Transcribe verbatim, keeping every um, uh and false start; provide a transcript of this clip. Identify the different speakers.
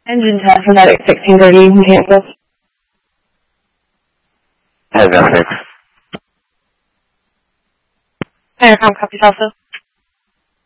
Speaker 1: Engine test for that at sixteen thirty in Kansas.
Speaker 2: Head F six.
Speaker 1: Intercom, copy also.